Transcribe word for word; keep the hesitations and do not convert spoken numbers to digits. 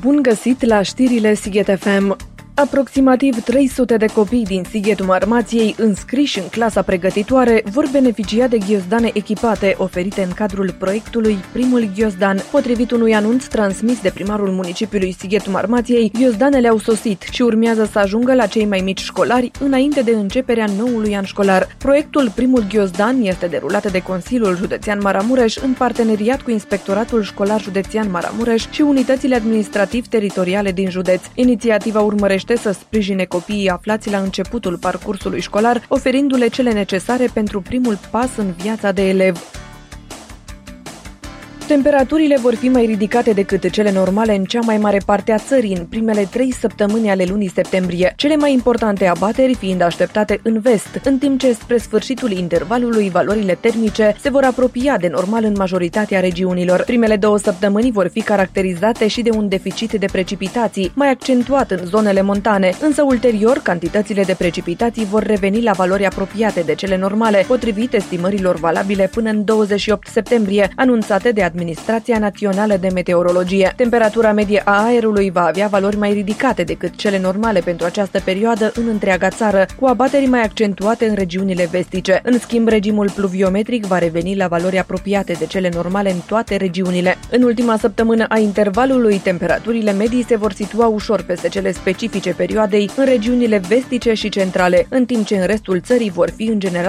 Bun găsit la știrile Sighet F M! Aproximativ trei sute de copii din Sighetul Marmației, înscriși în clasa pregătitoare, vor beneficia de ghiozdane echipate oferite în cadrul proiectului Primul Ghiozdan. Potrivit unui anunț transmis de primarul municipiului Sighetul Marmației, ghiozdanele au sosit și urmează să ajungă la cei mai mici școlari înainte de începerea noului an școlar. Proiectul Primul Ghiozdan este derulat de Consiliul Județean Maramureș în parteneriat cu Inspectoratul Școlar Județean Maramureș și unitățile administrativ-teritoriale din județ. Inițiativa urmărește să sprijine copiii aflați la începutul parcursului școlar, oferindu-le cele necesare pentru primul pas în viața de elev. Temperaturile vor fi mai ridicate decât cele normale în cea mai mare parte a țării în primele trei săptămâni ale lunii septembrie, cele mai importante abateri fiind așteptate în vest, în timp ce spre sfârșitul intervalului valorile termice se vor apropia de normal în majoritatea regiunilor. Primele două săptămâni vor fi caracterizate și de un deficit de precipitații, mai accentuat în zonele montane, însă ulterior cantitățile de precipitații vor reveni la valori apropiate de cele normale, potrivit estimărilor valabile până în douăzeci și opt septembrie, anunțate de Administrația Națională de Meteorologie. Temperatura medie a aerului va avea valori mai ridicate decât cele normale pentru această perioadă în întreaga țară, cu abateri mai accentuate în regiunile vestice. În schimb, regimul pluviometric va reveni la valori apropiate de cele normale în toate regiunile. În ultima săptămână a intervalului, temperaturile medii se vor situa ușor peste cele specifice perioadei în regiunile vestice și centrale, în timp ce în restul țării vor fi în general